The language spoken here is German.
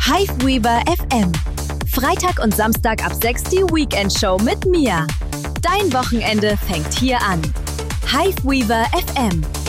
Hiveweaver FM. Freitag und Samstag ab 6 die Weekend-Show mit Mia. Dein Wochenende fängt hier an. Hiveweaver FM.